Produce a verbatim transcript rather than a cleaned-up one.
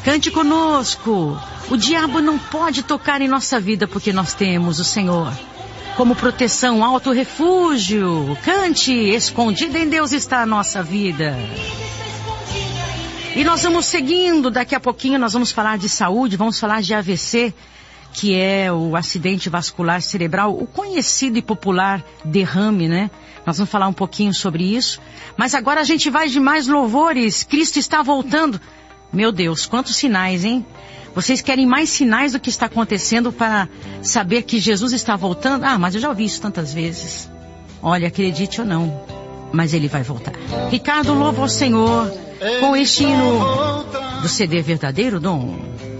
Cante conosco. O diabo não pode tocar em nossa vida porque nós temos o Senhor como proteção, alto refúgio. Cante, escondida em Deus está a nossa vida. E nós vamos seguindo, daqui a pouquinho nós vamos falar de saúde, vamos falar de A V C, que é o acidente vascular cerebral, o conhecido e popular derrame, né? Nós vamos falar um pouquinho sobre isso. Mas agora a gente vai de mais louvores. Cristo está voltando. Meu Deus, quantos sinais, hein? Vocês querem mais sinais do que está acontecendo para saber que Jesus está voltando? Ah, mas eu já ouvi isso tantas vezes. Olha, acredite ou não, mas ele vai voltar. Ricardo, louva ao Senhor com este hino do C D Verdadeiro Dom.